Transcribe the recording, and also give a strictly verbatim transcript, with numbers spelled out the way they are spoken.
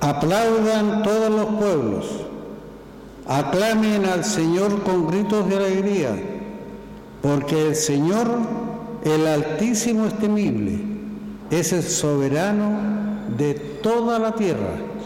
Aplaudan todos los pueblos, aclamen al Señor con gritos de alegría, porque el Señor, el Altísimo es temible, es el soberano de toda la tierra.